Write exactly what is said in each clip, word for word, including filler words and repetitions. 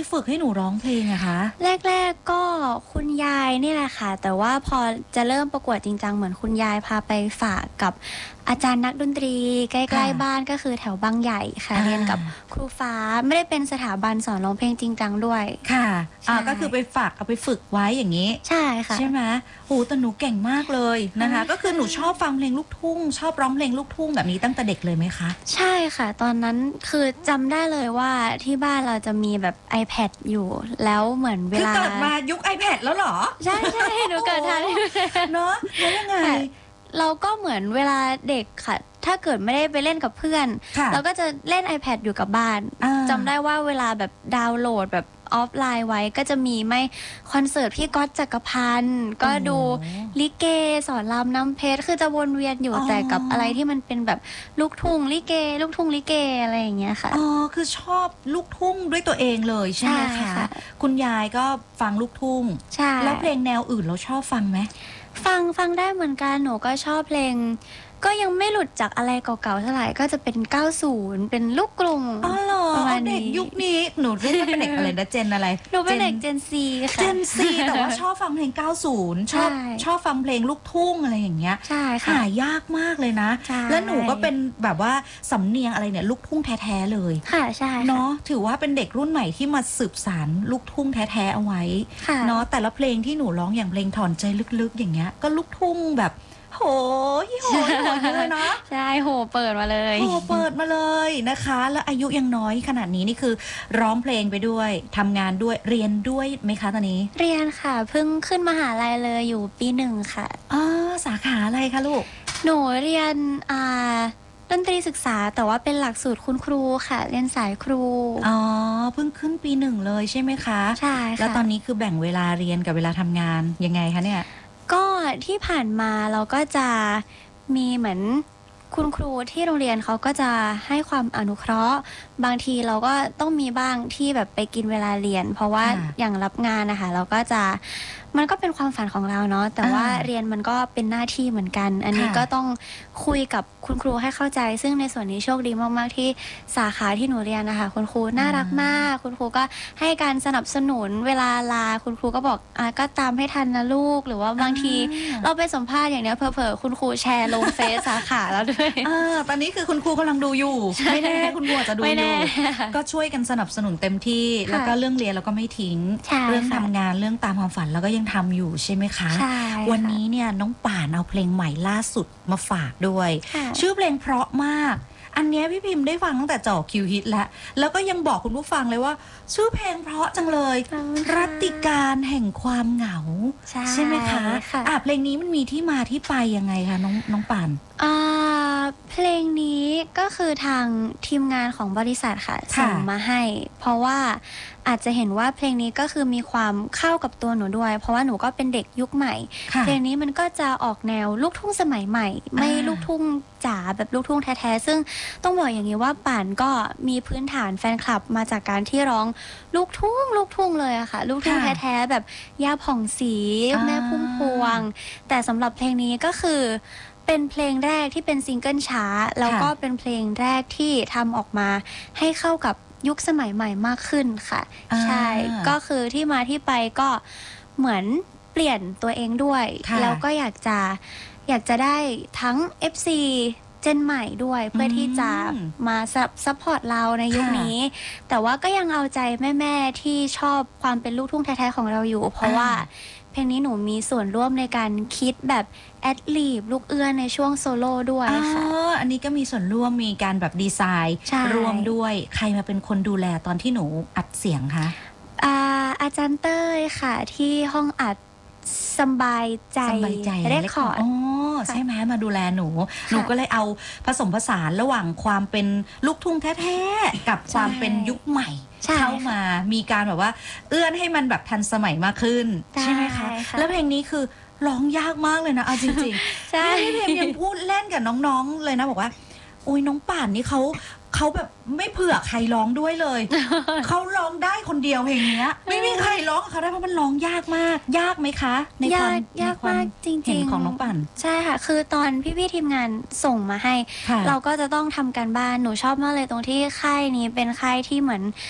ฝึกให้หนูร้องเพลงอะคะแรกๆก็คุณยายนี่แหละค่ะแต่ว่าพอจะเริ่มประกวดจริงจังเหมือนคุณยายพาไปฝากกับอาจารย์นักดนตรีใกล้ๆบ้านก็คือแถวบางใหญ่ค่ะเรียนกับครูฟ้าไม่ได้เป็นสถาบันสอนร้องเพลงจริงจังด้วยค่ะอ่าก็คือไปฝากเอาไปฝึกไว้อย่างนี้ใช่ค่ะใช่ไหมโอ้แต่หนูเก่งมากเลยนะคะก็คือหนูชอบฟังเพลงลูกทุ่งชอบร้องเพลงลูกทุ่งแบบนี้ตั้งแต่เด็กเลยไหมคะใช่ค่ะตอนนั้นคือจำได้เลยว่าที่บ้านเราจะมีแบบ iPad อยู่แล้วเหมือนเวลาคือเกิดมายุค iPad แล้วเหรอใช่ใช่หนูเกิดทันเนาะแล้วยังไงเราก็เหมือนเวลาเด็กค่ะถ้าเกิดไม่ได้ไปเล่นกับเพื่อนเราก็จะเล่น iPad อยู่กับบ้านจำได้ว่าเวลาแบบดาวน์โหลดแบบออฟไลน์ไว้ก็จะมีไม่คอนเสิร์ตพี่ก๊อตจักรพันธ์ก็ดูลิเกสอนรามน้ำเพชรคือจะวนเวียนอยู่แต่กับอะไรที่มันเป็นแบบลูกทุ่งลิเกลูกทุ่งลิเกอะไรอย่างเงี้ยค่ะอ๋อคือชอบลูกทุ่งด้วยตัวเองเลยใช่ไหมคะคุณยายก็ฟังลูกทุ่งใช่แล้วเพลงแนวอื่นเราชอบฟังไหมฟังฟังได้เหมือนกันหนูก็ชอบเพลงก็ยังไม่หลุดจากอะไรเก่าๆเท่าไหร่ก็จะเป็นเก้าสิบเป็นลูกกรุงอ๋อเหรอเด็กยุคนี้หนูเรียกว่าเป็นเด็กอะไรนะเจนอะไรหนูเป็นเด็กเจนซีค่ะเจนซีแต่ว่าชอบฟังเพลงเก้าสิบชอบชอบฟังเพลงลูกทุ่งอะไรอย่างเงี้ยใช่ค่ะหายากมากเลยนะแล้วหนูก็เป็นแบบว่าสำเนียงอะไรเนี่ยลูกทุ่งแท้ๆเลยค่ะใช่เนาะถือว่าเป็นเด็กรุ่นใหม่ที่มาสืบสานลูกทุ่งแท้ๆเอาไว้เนาะแต่ละเพลงที่หนูร้องอย่างเพลงถอนใจลึกๆอย่างเงี้ยก็ลูกทุ่งแบบโหยโหยโหยเลยเนาะใช่โหเปิดมาเลยโหเปิดมาเลยนะคะแล้วอายุยังน้อยขนาดนี้นี่คือร้องเพลงไปด้วยทำงานด้วยเรียนด้วยไหมคะตอนนี้เรียนค่ะเพิ่งขึ้นมหาลัยเลยอยู่ปีหนึ่งค่ะอ๋อสาขาอะไรคะลูกหนูเรียนอ่าดนตรีศึกษาแต่ว่าเป็นหลักสูตรคุณครูค่ะเรียนสายครูอ๋อเพิ่งขึ้นปีหนึ่งเลยใช่ไหมคะใช่ค่ะแล้วตอนนี้คือแบ่งเวลาเรียนกับเวลาทำงานยังไงคะเนี่ยก็ที่ผ่านมาเราก็จะมีเหมือนคุณครูที่โรงเรียนเขาก็จะให้ความอนุเคราะห์บางทีเราก็ต้องมีบ้างที่แบบไปกินเวลาเรียนเพราะว่าอย่างรับงานนะคะเราก็จะมันก็เป็นความฝันของเราเนาะแต่ว่าเรียนมันก็เป็นหน้าที่เหมือนกันอันนี้ก็ต้องคุยกับคุณครูให้เข้าใจซึ่งในส่วนนี้โชคดีมากๆที่สาขาที่หนูเรียนนะคะคุณครูน่ารักมากคุณครูก็ให้การสนับสนุนเวลาลาคุณครูก็บอกอ่ะก็ตามให้ทันนะลูกหรือว่าบางทีเราไปสัมภาษณ์อย่างเนี้ยเผลอๆคุณครูแชร์ลงเฟซสาขาแล้วด้วยตอนนี้คือคุณครูกำลังดูอยู่ไม่แน่คุณครูอาจจะดูอยู่ก็ช่วยกันสนับสนุนเต็มที่แล้วก็เรื่องเรียนเราก็ไม่ทิ้งเรื่องทำงานเรื่องตามความฝันเราก็ยังทำอยู่ใช่ไหมคะวันนี้เนี่ยน้องป่านเอาเพลงใหม่ล่าสุดมาฝากด้วยชื่อเพลงเพราะมากอันนี้พี่พิมพ์ได้ฟังตั้งแต่จ่อคิวฮิตแล้วแล้วก็ยังบอกคุณผู้ฟังเลยว่าชื่อเพลงเพราะจังเลยรัตติการแห่งความเหงาใช่ไหมคะอ่ะเพลงนี้มันมีที่มาที่ไปยังไงคะน้องน้องป่านอ่าเพลงนี้ก็คือทางทีมงานของบริษัทค่ะส่งมาให้เพราะว่าอาจจะเห็นว่าเพลงนี้ก็คือมีความเข้ากับตัวหนูด้วยเพราะว่าหนูก็เป็นเด็กยุคใหม่เพลงนี้มันก็จะออกแนวลูกทุ่งสมัยใหม่ไม่ลูกทุ่งจ๋าแบบลูกทุ่งแท้ๆซึ่งต้องบอกอย่างนี้ว่าป่านก็มีพื้นฐานแฟนคลับมาจากการที่ร้องลูกทุ่งลูกทุ่งเลยอะค่ะลูกทุ่งแท้ๆแบบย่าผ่องศรีแม่พุ่มพวงแต่สำหรับเพลงนี้ก็คือเป็นเพลงแรกที่เป็นซิงเกิลช้าแล้วก็เป็นเพลงแรกที่ทำออกมาให้เข้ากับยุคสมัยใหม่มากขึ้นค่ะใช่ก็คือที่มาที่ไปก็เหมือนเปลี่ยนตัวเองด้วยแล้วก็อยากจะอยากจะได้ทั้ง เอฟ ซี เจนใหม่ด้วยเพื่อที่จะมาซัพพอร์ตเราในยุคนี้แต่ว่าก็ยังเอาใจแม่ๆที่ชอบความเป็นลูกทุ่งแท้ๆของเราอยู่เพราะว่าเพลงนี้หนูมีส่วนร่วมในการคิดแบบแอดลีบลูกเอื้อนในช่วงโซโล่ด้วยค่ะอ๋ออันนี้ก็มีส่วนร่วมมีการแบบดีไซน์ร่วมด้วยใครมาเป็นคนดูแลตอนที่หนูอัดเสียงคะอาอาจารย์เต้ยค่ะที่ห้องอัดสบายใจเรคคอร์ดอ๋อใช่ไหมมาดูแลหนูหนูก็เลยเอาผสมผสานระหว่างความเป็นลูกทุ่งแท้ๆกับความเป็นยุคใหม่เข้ามามีการแบบว่าเอื้อนให้มันแบบทันสมัยมากขึ้นใช่ไหมคะแล้วเพลงนี้คือร้องยากมากเลยนะเอาจริงๆใช่พี่เพลงยังพูดเล่นกับน้องๆเลยนะบอกว่าโอ้ยน้องป่านนี่เขาเขาแบบไม่เผื่อใครร้องด้วยเลย เขาร้องได้คนเดียวเพลงนี้ไม่มีใครร้องเขาได้เพราะมันร้องยากมากยากไหมคะในความยากมากจริงๆของน้องป่านใช่ค่ะคือตอนพี่ๆทีมงานส่งมาให้เราก็จะต้องทำการบ้านหนูชอบมากเลยตรงที่ค่ายนี้เป็นค่ายที่เหมือน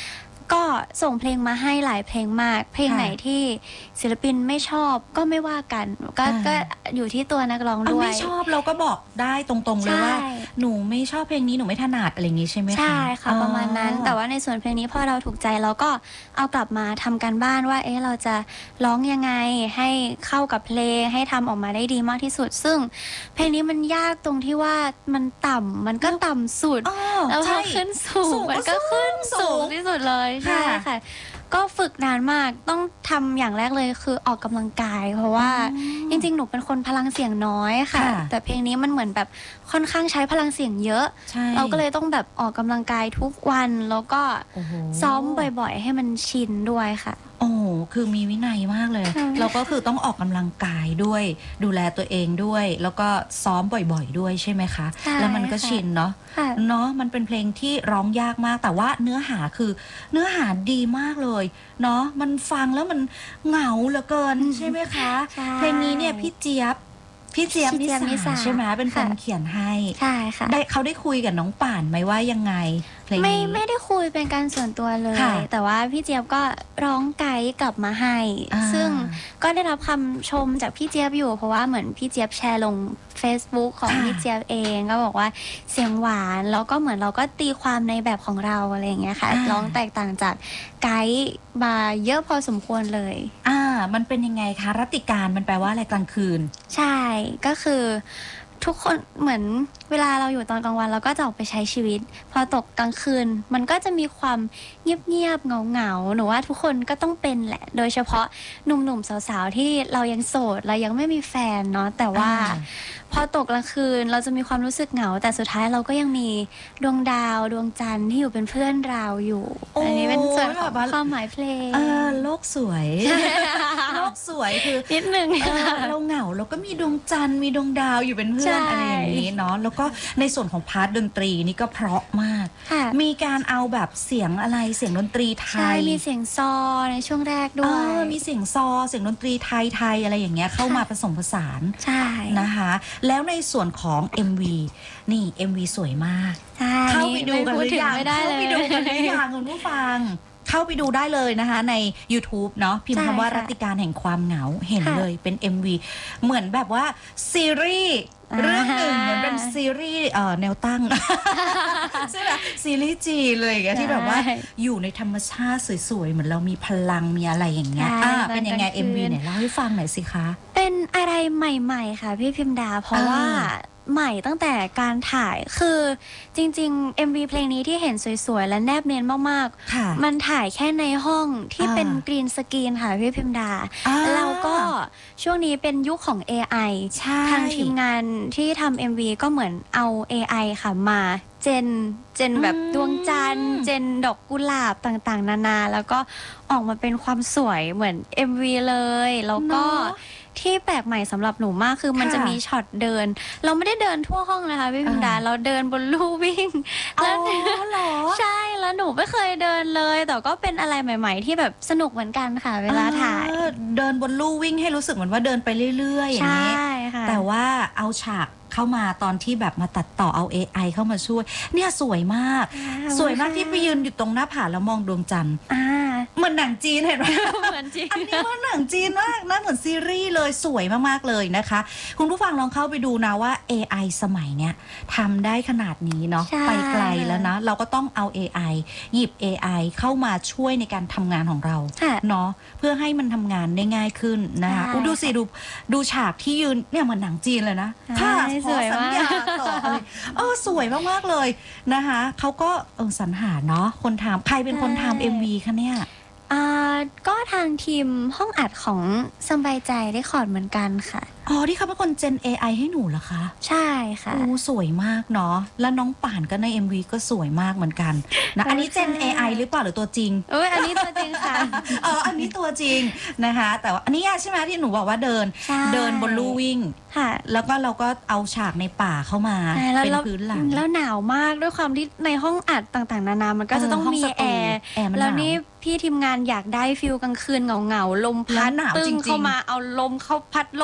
ก็ส่งเพลงมาให้หลายเพลงมากเพลงไหนที่ศิลปินไม่ชอบก็ไม่ว่ากันก็ก็อยู่ที่ตัวนักร้องด้วยไม่ชอบเราก็บอกได้ตรงๆเลยว่าหนูไม่ชอบเพลงนี้หนูไม่ถนัดอะไรอย่างงี้ใช่ไหมคะใช่ค่ะประมาณนั้นแต่ว่าในส่วนเพลงนี้พอเราถูกใจเราก็เอากลับมาทำการบ้านว่าเอ๊ะเราจะร้องยังไงให้เข้ากับเพลงให้ทำออกมาได้ดีมากที่สุดซึ่งเพลงนี้มันยากตรงที่ว่ามันต่ำมันก็ต่ำสุดแล้วพอขึ้นสูงมันก็ขึ้นสูงที่สุดเลยใช่ค่ะก็ฝึกนานมากต้องทำอย่างแรกเลยคือออกกำลังกายเพราะว่าจริงๆหนูเป็นคนพลังเสียงน้อยค่ะแต่เพลงนี้มันเหมือนแบบค่อนข้างใช้พลังเสียงเยอะเราก็เลยต้องแบบออกกำลังกายทุกวันแล้วก็ซ้อมบ่อยๆให้มันชินด้วยค่ะโอ้คือมีวินัยมากเลยเราก็คือต้องออกกำลังกายด้วยดูแลตัวเองด้วยแล้วก็ซ้อมบ่อยๆด้วยใช่ไหมคะแล้วมันก็ชินเนาะเนาะมันเป็นเพลงที่ร้องยากมากแต่ว่าเนื้อหาคือเนื้อหาดีมากเลยเนาะมันฟังแล้วมันเหงาเหลือเกินใช่ไหมคะเพลงนี้เนี่ยพี่เจี๊ยบพี่เจี๊ยบนิสาใช่ไหมเป็นคนเขียนให้ใช่ค่ะได้เขาได้คุยกับน้องป่านไหมว่ายังไงไม่ไม่ได้คุยเป็นการส่วนตัวเลยแต่ว่าพี่เจี๊ยบก็ร้องไกด์กลับมาให้ซึ่งก็ได้รับคำชมจากพี่เจี๊ยบอยู่เพราะว่าเหมือนพี่เจี๊ยบแชร์ลง Facebook ของพี่เจี๊ยบเองก็บอกว่าเสียงหวานแล้วก็เหมือนเราก็ตีความในแบบของเราอะไรอย่างเงี้ยค่ะร้องแตกต่างจากไกด์มาเยอะพอสมควรเลยอ่ามันเป็นยังไงคะรัตติการมันแปลว่าอะไรกลางคืนใช่ก็คือทุกคนเหมือนเวลาเราอยู่ตอนกลางวันเราก็จะออกไปใช้ชีวิตพอตกกลางคืนมันก็จะมีความเงียบๆเหงาๆหนูว่าทุกคนก็ต้องเป็นแหละโดยเฉพาะหนุ่มๆสาวๆที่เรายังโสดเรายังไม่มีแฟนเนาะแต่ว่าพอตกกลางคืนเราจะมีความรู้สึกเหงาแต่สุดท้ายเราก็ยังมีดวงดาวดวงจันทร์ที่อยู่เป็นเพื่อนเราอยู่อันนี้เป็นส่วนของความหมายเพลงเออโลกสวยโลกสวยคือนิดนึงเราเหงาเราก็มีดวงจันทร์มีดวงดาวอยู่เป็นเพื่อนอะไรอย่างนี้เนาะแล้วก็ในส่วนของพาร์ทดนตรีนี่ก็เพราะมากมีการเอาแบบเสียงอะไรเสียงดนตรีไทยมีเสียงซอในช่วงแรกด้วยมีเสียงซอเสียงดนตรีไทยไทยอะไรอย่างเงี้ยเข้ามาผสมผสานใช่นะคะแล้วในส่วนของ เอ็ม วี นี่ เอ็ม วี สวยมากเข้าไปดูกันหรือยังเข้าไปดูกันหรือยังคุณผู้ฟังเข้าไปดูได้เลยนะคะใน YouTube เนาะพิมพ์คำว่ารัตติการแห่งความเหงาเห็นเลยเป็น เอ็ม วี เหมือนแบบว่าซีรีส์เรื่องหนึ่งเหมือนเป็นซีรีส์แนวตั้งใช่ไหมซีรีส์จีเลยที่แบบว่าอยู่ในธรรมชาติสวยๆเหมือนเรามีพลังมีอะไรอย่างเงี้ยเป็นยังไง เอ็ม วี เนี่ยเล่าให้ฟังหน่อยสิคะเป็นอะไรใหม่ๆค่ะพี่พิมดาเพราะว่าใหม่ตั้งแต่การถ่ายคือจริงๆ เอ็ม วี เพลงนี้ที่เห็นสวยๆและแนบเนียนมากๆมันถ่ายแค่ในห้องที่เป็นกรีนสกรีนค่ะพี่พิมดาแล้วก็ช่วงนี้เป็นยุคของ เอ ไอ ทางทีมงานที่ทำ เอ็ม วี ก็เหมือนเอา เอ ไอ ค่ะมาเจนเจนแบบดวงจันทร์เจนดอกกุหลาบต่างๆนานาแล้วก็ออกมาเป็นความสวยเหมือน เอ็ม วี เลยแล้วก็ที่แปลกใหม่สำหรับหนูมากคือมันจะมีช็อตเดินเราไม่ได้เดินทั่วห้องนะคะพี่พิมดาเราเดินบนลู่วิ่งแล้วใช่แล้วหนูไม่เคยเดินเลยแต่ก็เป็นอะไรใหม่ๆที่แบบสนุกเหมือนกันค่ะเวลาถ่ายเดินบนลู่วิ่งให้รู้สึกเหมือนว่าเดินไปเรื่อยๆอย่างนี้แต่ว่าเอาฉากเข้ามาตอนที่แบบมาตัดต่อเอา เอ ไอ เข้ามาช่วยเนี่ยสวยมากสวยมากที่ไปยืนอยู่ตรงหน้าผาแล้วมองดวงจันทร์เหมือนหนังจีนเห็นไหมเหมือนจีนอันนี้เหมือนหนังจีนมากนะเหมือนซีรีส์เลยสวยมากๆเลยนะคะคุณผู้ฟังลองเข้าไปดูนะว่า เอ ไอ สมัยเนี้ยทำได้ขนาดนี้เนาะไปไกลแล้วนะเราก็ต้องเอา เอ ไอ หยิบ เอ ไอ เข้ามาช่วยในการทำงานของเราเนาะเพื่อให้มันทำงานได้ง่ายขึ้นนะคะดูสิดูดูฉากที่ยืนเนี่ยเหมือนหนังจีนเลยนะค่ะสวยมากต่อเลยเออสวยมากๆเลยนะคะเขาก็เออสรรหาเนาะคนทำใครเป็นคนทำ เอ็ม วี คะเนี่ยอ่าก็ทางทีมห้องอัดของสบายใจได้คอร์ดเหมือนกันค่ะอ๋อที่เขาเป็นคนเจน เอ ไอ ให้หนูเหรอคะใช่ค่ะโอ้สวยมากเนาะแล้วน้องป่านก็ใน เอ็ม วี ก็สวยมากเหมือนกันนะอันนี้เจน เอ ไอ หรือเปล่าหรือตัวจริงเอออันนี้ตัวจริงค่ะเอออันนี้ตัวจริงนะคะแต่ว่าอันนี้ใช่ไหมที่หนูบอกว่าเดินเดินบนลู่วิ่งค่ะแล้วก็เราก็เอาฉากในป่าเข้ามาเป็นพื้นหลังแล้วหนาวมากด้วยความที่ในห้องอัดต่างๆนานามันก็จะต้องมีแอร์แล้วนี่พี่ทีมงานอยากได้ฟิลกลางคืนเหงาๆลมพัดตึ้งเข้ามาเอาลมเข้าพัดลมเข้ามา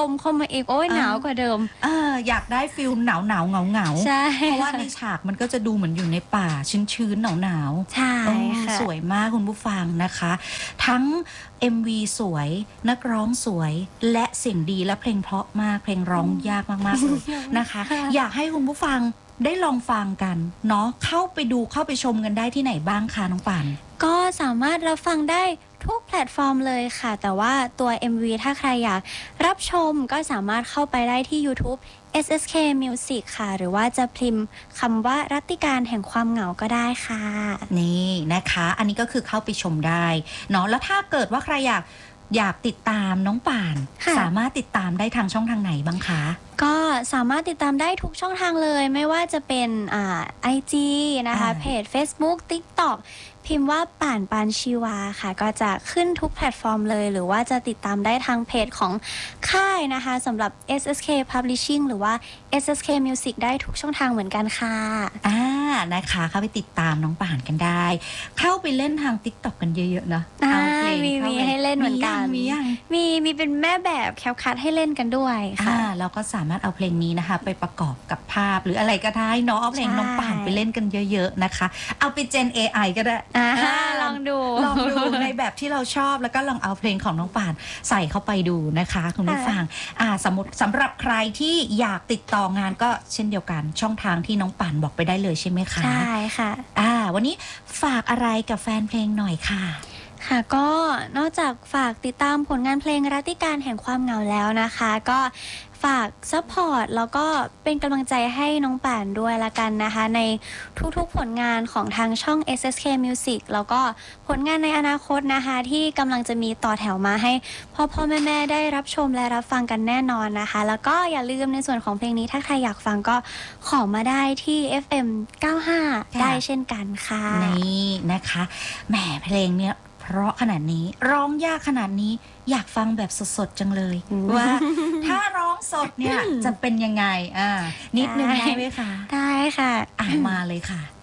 อีกโอ้ยหนาวกว่าเดิมเอออยากได้ฟิลหนาวหนาวเหงาเหงาใช่เพราะว่าในฉากมันก็จะดูเหมือนอยู่ในป่าชื้นๆหนาวหนาวใช่ค่ะสวยมากคุณผู้ฟังนะคะ ทั้ง เอ็ม วี สวยนักร้องสวยและเสียงดีและเพลงเพราะมากเพลงร้องยากมากๆเลยนะคะ อยากให้คุณผู้ฟังได้ลองฟังกันเนาะเข้าไปดูเข้าไปชมกันได้ที่ไหนบ้างคะน้องป่านก็สามารถรับฟังได้ทุกแพลตฟอร์มเลยค่ะแต่ว่าตัว เอ็ม วี ถ้าใครอยากรับชมก็สามารถเข้าไปได้ที่ YouTube เอส เอส เค Music ค่ะหรือว่าจะพิมพ์คำว่ารัตติการแห่งความเหงาก็ได้ค่ะนี่นะคะอันนี้ก็คือเข้าไปชมได้เนาะแล้วถ้าเกิดว่าใครอยากอยากติดตามน้องป่านสามารถติดตามได้ทางช่องทางไหนบ้างคะก็สามารถติดตามได้ทุกช่องทางเลยไม่ว่าจะเป็นอ่า ไอ จี นะคะเพจ Facebook TikTok พิมพ์ว่าป่านปานชีวาค่ะก็จะขึ้นทุกแพลตฟอร์มเลยหรือว่าจะติดตามได้ทางเพจของค่ายนะคะสำหรับ เอส เอส เค Publishing หรือว่า เอส เอส เค Music ได้ทุกช่องทางเหมือนกันค่ะอ่านะคะเข้าไปติดตามน้องป่านกันได้เข้าไปเล่นทาง TikTok กันเยอะๆนะเอาเพลงมีมีให้เล่นเหมือนกันมียังมีมีเป็นแม่แบบแคปคัทให้เล่นกันด้วยค่ะอ่าแล้วก็สามารถเอาเพลงนี้นะคะไปประกอบกับภาพหรืออะไรก็ได้เนาะเอาเพลงน้องป่านไปเล่นกันเยอะๆนะคะเอาไปเจน เอ ไอ ก็ได้ลองดูลองดูในแบบที่เราชอบแล้วก็ลองเอาเพลงของน้องป่านใส่เข้าไปดูนะคะคุณผู้ฟังอ่าสมมติสำหรับใครที่อยากติดต่องานก็เช่นเดียวกันช่องทางที่น้องป่านบอกไปได้เลยใช่ไหมคะใช่ค่ะอ่าวันนี้ฝากอะไรกับแฟนเพลงหน่อยค่ะค่ะก็นอกจากฝากติดตามผลงานเพลงรัตติการแห่งความเหงาแล้วนะคะก็ฝากซัพพอร์ตแล้วก็เป็นกำลังใจให้น้องป่านด้วยละกันนะคะในทุกๆผลงานของทางช่อง เอส เอส เค Music แล้วก็ผลงานในอนาคตนะคะที่กำลังจะมีต่อแถวมาให้พ่อพ่อแม่แม่ได้รับชมและรับฟังกันแน่นอนนะคะแล้วก็อย่าลืมในส่วนของเพลงนี้ถ้าใครอยากฟังก็ขอมาได้ที่ เอฟ เอ็ม เก้าสิบห้า ได้เช่นกันค่ะนี่นะคะแหมเพลงเนี้ยเพราะขนาดนี้ร้องยากขนาดนี้อยากฟังแบบสดๆจังเลยว่าถ้าร้องสดเนี่ยจะเป็นยังไงอ่านิดนึงได้ไหมคะได้ค่ะอ่ะมาเลยค่ะ